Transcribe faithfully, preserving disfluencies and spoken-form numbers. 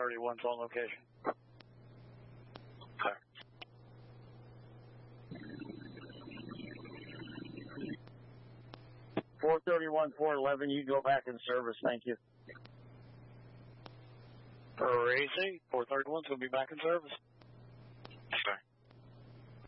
thirty-one's on location. Okay. four thirty-one, four eleven, you go back in service. Thank you. Crazy. four thirty-one's going to be back in service.